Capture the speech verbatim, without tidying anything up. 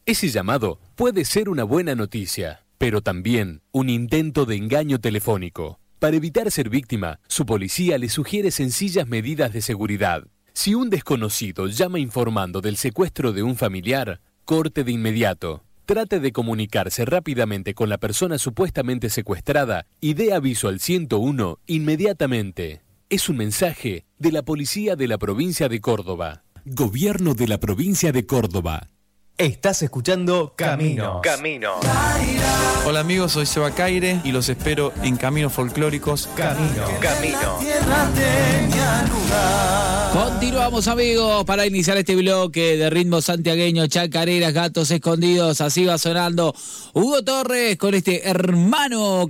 Ese llamado puede ser una buena noticia, pero también un intento de engaño telefónico. Para evitar ser víctima, su policía le sugiere sencillas medidas de seguridad. Si un desconocido llama informando del secuestro de un familiar, corte de inmediato. Trate de comunicarse rápidamente con la persona supuestamente secuestrada y dé aviso al ciento uno inmediatamente. Es un mensaje de la Policía de la Provincia de Córdoba. Gobierno de la Provincia de Córdoba. Estás escuchando Caminos. Caminos. Hola amigos, soy Seba Caire y los espero en Caminos Folclóricos. Caminos. Caminos. Continuamos amigos para iniciar este bloque de ritmo santiagueño, chacareras, gatos escondidos. Así va sonando Hugo Torres con este hermano